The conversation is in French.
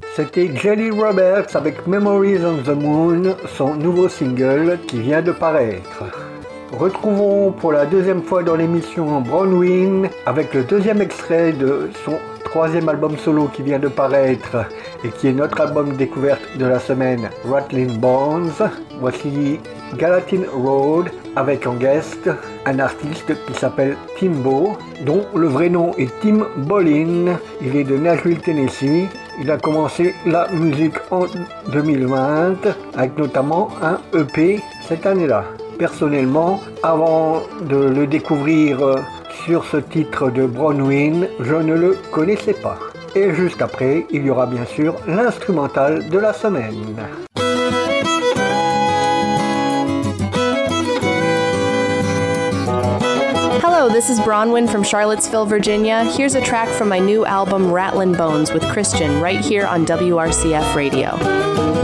C'était Jelly Roberts avec Memories on the Moon, son nouveau single qui vient de paraître. Retrouvons pour la deuxième fois dans l'émission Bronwyn avec le deuxième extrait de son troisième album solo qui vient de paraître et qui est notre album découverte de la semaine, Rattling Bones. Voici Gallatin Road avec en guest un artiste qui s'appelle Timbo, dont le vrai nom est Tim Bolin. Il est de Nashville, Tennessee. Il a commencé la musique en 2020 avec notamment un EP cette année-là. Personnellement, avant de le découvrir sur ce titre de Bronwyn, je ne le connaissais pas. Et juste après, il y aura bien sûr l'instrumental de la semaine. Hello, this is Bronwyn from Charlottesville, Virginia. Here's a track from my new album Rattlin' Bones with Christian right here on WRCF Radio.